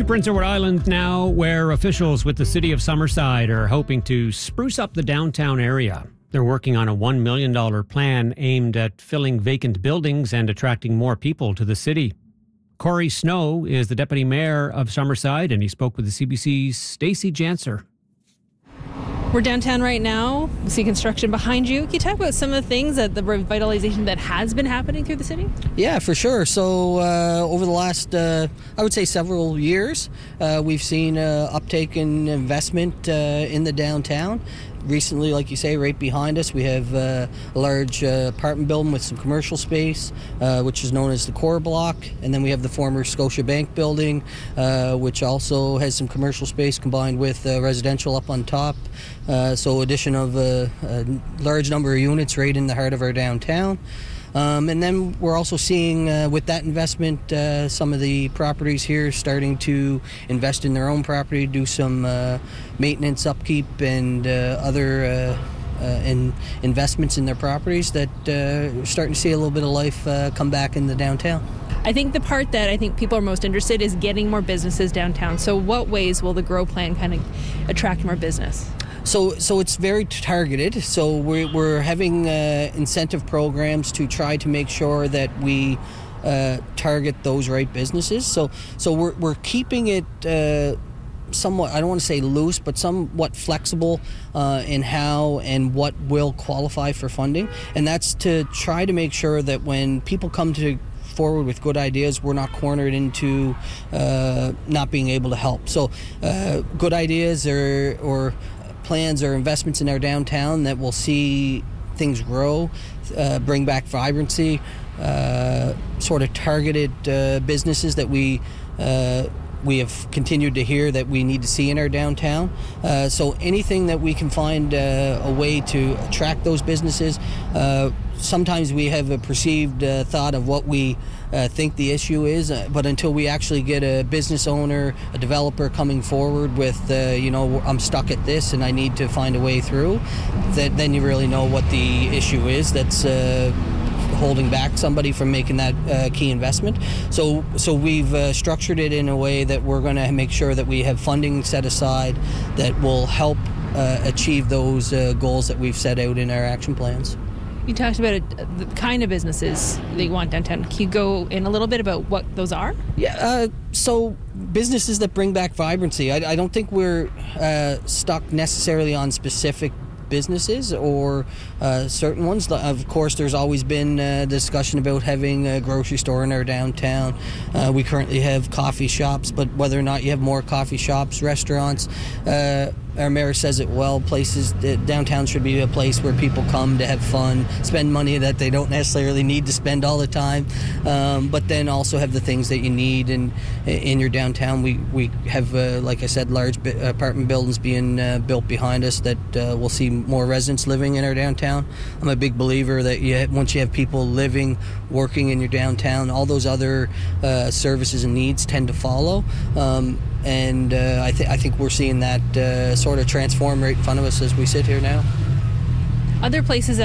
To Prince Edward Island now, where officials with the city of Summerside are hoping to spruce up the downtown area. They're working on a $1 million plan aimed at filling vacant buildings and attracting more people to the city. Corey Snow is the deputy mayor of Summerside, and he spoke with the CBC's Stacey Janser. We're downtown right now. We see construction behind you. Can you talk about some of the things, that the revitalization that has been happening through the city? Yeah, for sure. So over the last, I would say several years, we've seen uptake in investment in the downtown. Recently, like you say, right behind us, we have a large apartment building with some commercial space, which is known as the Core Block. And then we have the former Scotiabank building, which also has some commercial space combined with residential up on top. So addition of a large number of units right in the heart of our downtown. And then we're also seeing, with that investment, some of the properties here starting to invest in their own property, do some maintenance, upkeep, and other investments in their properties that we're starting to see a little bit of life come back in the downtown. I think the part that I think people are most interested is getting more businesses downtown. So what ways will the Grow Plan kind of attract more business? So it's very targeted. So we're having incentive programs to try to make sure that we target those right businesses. So we're keeping it somewhat, I don't want to say loose, but somewhat flexible in how and what will qualify for funding. And that's to try to make sure that when people come forward with good ideas, we're not cornered into not being able to help. So good ideas or plans or investments in our downtown that will see things grow, bring back vibrancy, sort of targeted businesses that we have continued to hear that we need to see in our downtown. So anything that we can find a way to attract those businesses. Sometimes we have a perceived thought of what we think the issue is, but until we actually get a business owner, a developer coming forward with, I'm stuck at this and I need to find a way through, then you really know what the issue is that's holding back somebody from making that key investment. So we've structured it in a way that we're going to make sure that we have funding set aside that will help achieve those goals that we've set out in our action plans. You talked about the kind of businesses that you want downtown. Can you go in a little bit about what those are? Yeah, so businesses that bring back vibrancy. I don't think we're stuck necessarily on specific businesses or certain ones. Of course, there's always been discussion about having a grocery store in our downtown. We currently have coffee shops, but whether or not you have more coffee shops, restaurants, our mayor says it well, downtown should be a place where people come to have fun, spend money that they don't necessarily need to spend all the time, but then also have the things that you need in your downtown. We have, like I said, large apartment buildings being built behind us that will see more residents living in our downtown. I'm a big believer that once you have people living, working in your downtown, all those other services and needs tend to follow. And I think we're seeing that sort of transform right in front of us as we sit here now. Other places